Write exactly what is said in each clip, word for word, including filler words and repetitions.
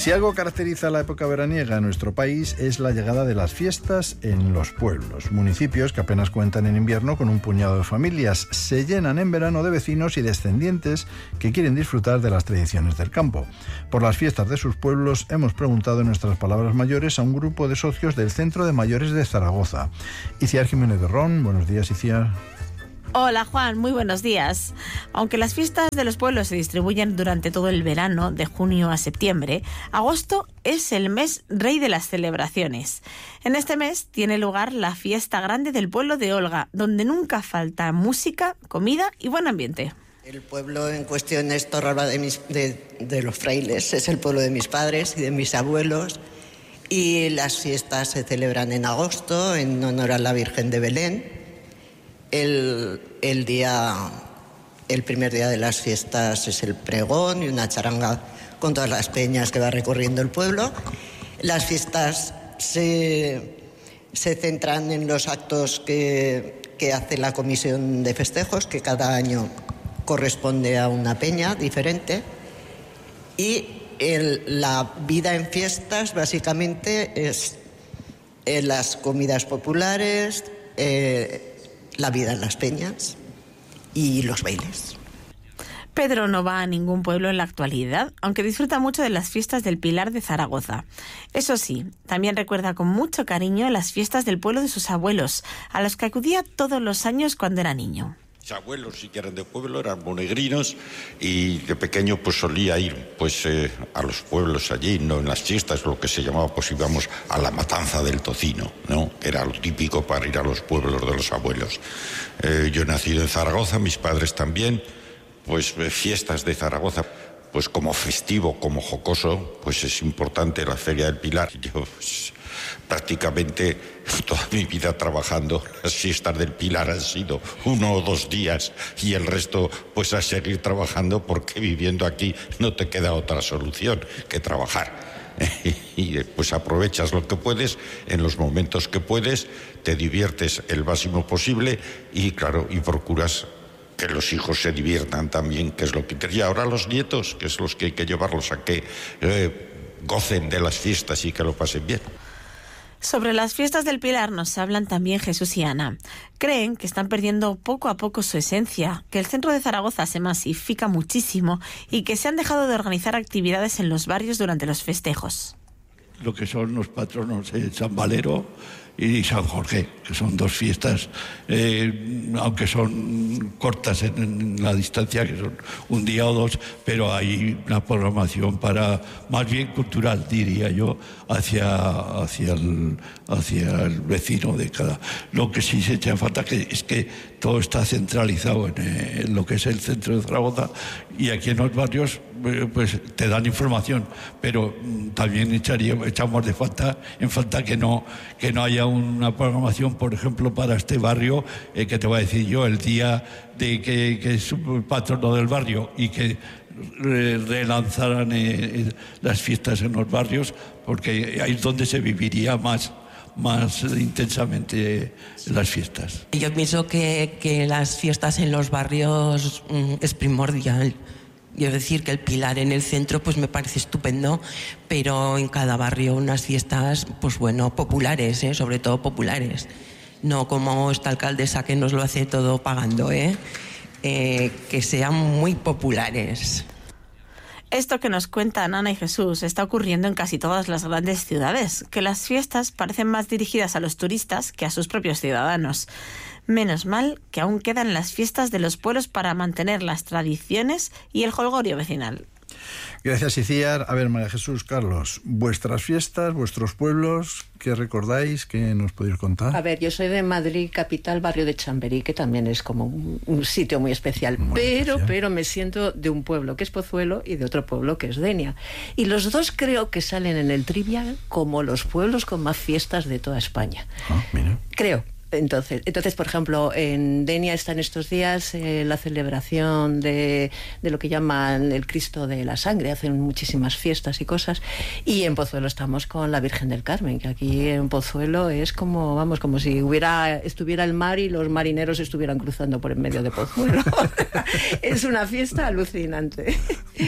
Si algo caracteriza la época veraniega en nuestro país es la llegada de las fiestas en los pueblos. Municipios que apenas cuentan en invierno con un puñado de familias se llenan en verano de vecinos y descendientes que quieren disfrutar de las tradiciones del campo. Por las fiestas de sus pueblos hemos preguntado en nuestras palabras mayores a un grupo de socios del Centro de Mayores de Zaragoza. Iciar Jiménez de Ron, buenos días, Iciar. Hola Juan, muy buenos días. Aunque las fiestas de los pueblos se distribuyen durante todo el verano, de junio a septiembre, agosto es el mes rey de las celebraciones. En este mes tiene lugar la fiesta grande del pueblo de Olga, donde nunca falta música, comida y buen ambiente. El pueblo en cuestión es Torralba de, mis, de, de los Frailes, es el pueblo de mis padres y de mis abuelos, y las fiestas se celebran en agosto en honor a la Virgen de Belén. El, el día, el primer día de las fiestas es el pregón y una charanga con todas las peñas que va recorriendo el pueblo. Las fiestas se, se centran en los actos que, que hace la comisión de festejos, que cada año corresponde a una peña diferente. Y el, la vida en fiestas básicamente es eh, las comidas populares, eh, la vida en las peñas y los bailes. Pedro no va a ningún pueblo en la actualidad, aunque disfruta mucho de las fiestas del Pilar de Zaragoza. Eso sí, también recuerda con mucho cariño las fiestas del pueblo de sus abuelos, a los que acudía todos los años cuando era niño. Mis abuelos, sí que eran de pueblo, eran monegrinos, y de pequeño pues solía ir pues eh, a los pueblos allí, no en las fiestas, lo que se llamaba, pues íbamos a la matanza del tocino, ¿no? Era lo típico para ir a los pueblos de los abuelos. Eh, yo he nacido en Zaragoza, mis padres también, pues eh, fiestas de Zaragoza, pues como festivo, como jocoso, pues es importante la Feria del Pilar. Yo pues, prácticamente toda mi vida trabajando, las fiestas del Pilar han sido uno o dos días y el resto pues a seguir trabajando, porque viviendo aquí no te queda otra solución que trabajar. Y pues aprovechas lo que puedes en los momentos que puedes, te diviertes el máximo posible y claro, y procuras que los hijos se diviertan también, que es lo que quería. Ahora los nietos, que es los que hay que llevarlos a que eh, gocen de las fiestas y que lo pasen bien. Sobre las fiestas del Pilar nos hablan también Jesús y Ana. Creen que están perdiendo poco a poco su esencia, que el centro de Zaragoza se masifica muchísimo y que se han dejado de organizar actividades en los barrios durante los festejos. Lo que son los patronos de San Valero y San Jorge, que son dos fiestas, eh, aunque son cortas en, en la distancia, que son un día o dos, pero hay una programación para, más bien cultural, diría yo, hacia, hacia, el, hacia el vecino de cada. Lo que sí se echa en falta que, es que todo está centralizado en, en lo que es el centro de Zaragoza, y aquí en los barrios pues te dan información, pero también echaría, echamos de falta, en falta que no, que no haya una programación, por ejemplo, para este barrio, eh, que te voy a decir yo, el día de que, que es un patrono del barrio y que re, relanzaran eh, las fiestas en los barrios, porque ahí es donde se viviría más más intensamente las fiestas. Yo pienso que, que las fiestas en los barrios mm, es primordial. Yo decir que el Pilar en el centro pues me parece estupendo, pero en cada barrio unas fiestas pues bueno, populares, ¿eh? Sobre todo populares. No como esta alcaldesa que nos lo hace todo pagando, ¿eh? Eh, que sean muy populares. Esto que nos cuentan Ana y Jesús está ocurriendo en casi todas las grandes ciudades, que las fiestas parecen más dirigidas a los turistas que a sus propios ciudadanos. Menos mal que aún quedan las fiestas de los pueblos para mantener las tradiciones y el jolgorio vecinal. Gracias, Iciar. A ver, María Jesús, Carlos, vuestras fiestas, vuestros pueblos, ¿qué recordáis? ¿Qué nos podéis contar? A ver, yo soy de Madrid, capital, barrio de Chamberí, que también es como un, un sitio muy especial, muy pero, especial. pero me siento de un pueblo que es Pozuelo y de otro pueblo que es Denia. Y los dos creo que salen en el Trivial como los pueblos con más fiestas de toda España. Ah, mira. Creo. Entonces, entonces, por ejemplo, en Denia está en estos días eh, la celebración de, de lo que llaman el Cristo de la Sangre. Hacen muchísimas fiestas y cosas. Y en Pozuelo estamos con la Virgen del Carmen, que aquí en Pozuelo es como, vamos, como si hubiera estuviera el mar y los marineros estuvieran cruzando por en medio de Pozuelo. Es una fiesta alucinante.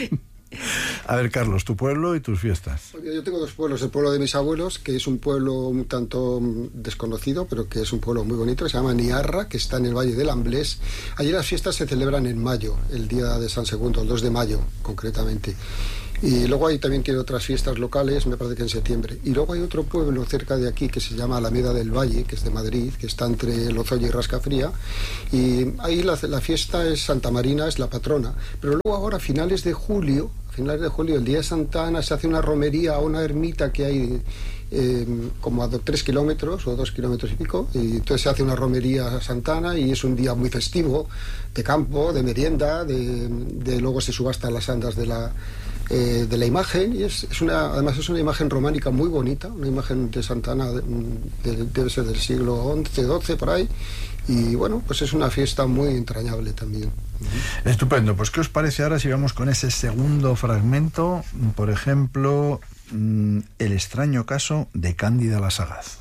A ver, Carlos, tu pueblo y tus fiestas. Yo tengo dos pueblos. El pueblo de mis abuelos, que es un pueblo un tanto desconocido, pero que es un pueblo muy bonito, que se llama Niarra, que está en el Valle del Amblés. Allí las fiestas se celebran en mayo, el día de San Segundo, el dos de mayo, concretamente. Y luego ahí también tiene otras fiestas locales, me parece que en septiembre. Y luego hay otro pueblo cerca de aquí que se llama Alameda del Valle, que es de Madrid, que está entre Lozoya y Rascafría. Y ahí la, la fiesta es Santa Marina, es la patrona. Pero luego ahora, a finales de julio, a finales de julio, el día de Santa Ana, se hace una romería a una ermita que hay eh, como a do, tres kilómetros o dos kilómetros y pico. Y entonces se hace una romería a Santa Ana y es un día muy festivo, de campo, de merienda, de, de luego se subastan las andas de la... Eh, de la imagen, y es, es una, además es una imagen románica muy bonita, una imagen de Santa Ana, de, de, debe ser del siglo once, doce, por ahí, y bueno, pues es una fiesta muy entrañable también. Estupendo, pues ¿qué os parece ahora si vamos con ese segundo fragmento? Por ejemplo, el extraño caso de Cándida la Sagaz.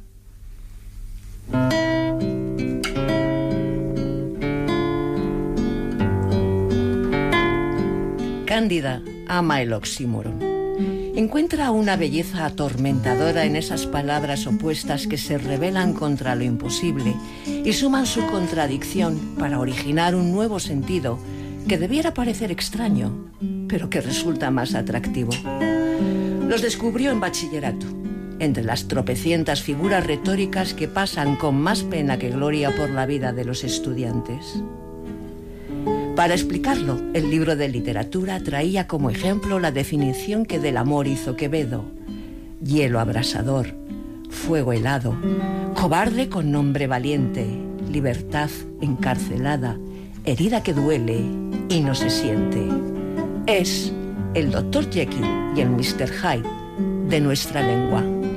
Cándida ama el oxímoron. Encuentra una belleza atormentadora en esas palabras opuestas que se rebelan contra lo imposible y suman su contradicción para originar un nuevo sentido que debiera parecer extraño, pero que resulta más atractivo. Los descubrió en bachillerato, entre las tropecientas figuras retóricas que pasan con más pena que gloria por la vida de los estudiantes. Para explicarlo, el libro de literatura traía como ejemplo la definición que del amor hizo Quevedo: hielo abrasador, fuego helado, cobarde con nombre valiente, libertad encarcelada, herida que duele y no se siente. Es el doctor Jekyll y el mister Hyde de nuestra lengua.